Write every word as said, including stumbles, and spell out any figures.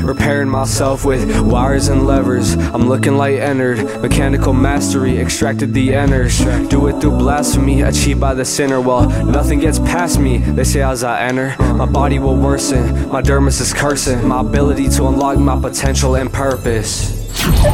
repairing myself with wires and levers. I'm looking like entered, mechanical mastery, extracted the inners. Do it through blasphemy, achieved by the sinner. Well, nothing gets past me, they say as I enter. My body will worsen, my dermis is cursing. My ability to unlock my potential and purpose.